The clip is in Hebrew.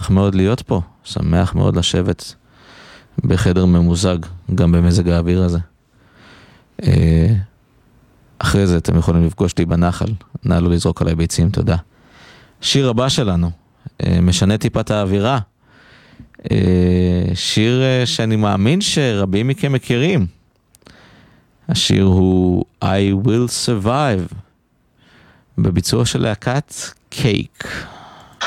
שמח מאוד להיות פה, שמח מאוד לשבת בחדר ממוזג, גם במזג האוויר הזה. אחרי זה אתם יכולים לפגוש לי בנחל, נעלו לזרוק עליי ביצים, תודה. שיר הבא שלנו, משנה טיפת האווירה, שיר שאני מאמין שרבים מכם מכירים. השיר הוא I Will Survive, בביצוע של להקת קייק.